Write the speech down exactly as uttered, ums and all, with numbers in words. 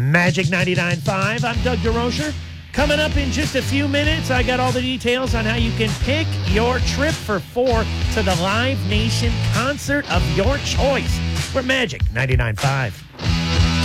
Magic ninety-nine point five. I'm Doug DeRocher. Coming up in just a few minutes, I got all the details on how you can pick your trip for four to the Live Nation concert of your choice. We're Magic ninety-nine point five.